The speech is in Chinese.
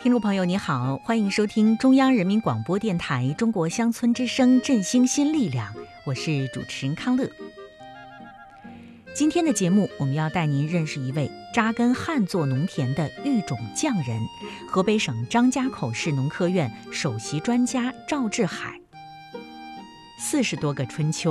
听众朋友你好，欢迎收听中央人民广播电台中国乡村之声振兴新力量，我是主持人康乐。今天的节目我们要带您认识一位扎根旱作农田的育种匠人，河北省张家口市农科院首席专家赵志海。40多个春秋，